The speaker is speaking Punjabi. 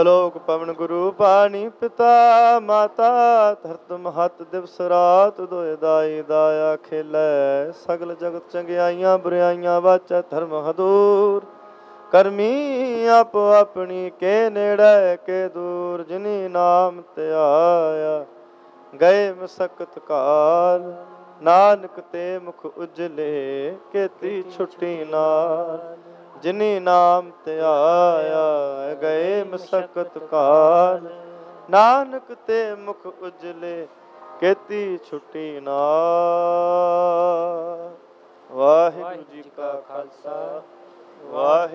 ਲੋਕ ਪਵਨ ਗੁਰੂ ਪਾਣੀ ਪਿਤਾ ਮਾਤਾ ਧਰਤ ਮਹਤ ਦਿਵਸ ਰਾਤ ਦੋਇ ਦਾਈ ਦਾਇਆ ਖੇਲੇ ਸਗਲ ਜਗਤ ਚੰਗਿਆਈਆਂ ਬੁਰਾਈਆਂ ਵਾਚੈ ਧਰਮ ਹਦੂਰ ਕਰਮੀ ਆਪੋ ਆਪਣੀ ਕੇ ਨੇੜੇ ਕੇ ਦੂਰ ਜਿਨੀ ਨਾਮ ਧਿਆਇਆ ਗਏ ਮਸਕਤ ਕਾਲ ਨਾਨਕ ਤੇ ਮੁਖ ਉਜਲੇ ਕੇਤੀ ਛੁੱਟੀ ਨਾਲ ਜਿਨੀ ਨਾਮ ਧਿਆਇਆ ਗਏ ਮਸਕਤ ਕਾਲ ਨਾਨਕ ਤੇ ਮੁਖ ਉਜਲੇ ਕੇਤੀ ਛੁੱਟੀ ਨਾਲ। ਵਾਹਿਗੁਰੂ ਜੀ ਕਾ ਖਾਲਸਾ ਵਾਹਿਗੁਰੂ